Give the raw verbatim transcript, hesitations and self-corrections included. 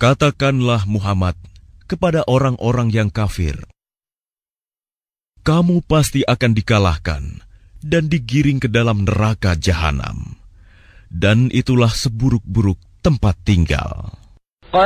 Katakanlah Muhammad kepada orang-orang yang kafir, kamu pasti akan dikalahkan dan digiring ke dalam neraka jahanam, dan itulah seburuk-buruk tempat tinggal.